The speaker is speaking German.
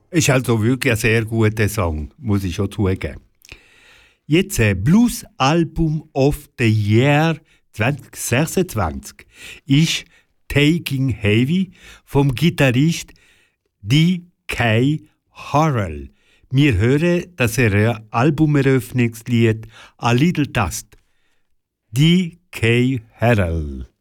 Ist also wirklich ein sehr guter Song, muss ich schon zugeben. Jetzt ein Blues Album of the Year 2026 ist Taking Heavy vom Gitarrist D.K. Harrell. Wir hören das Albumeröffnungslied A Little Dust. D.K. Harrell.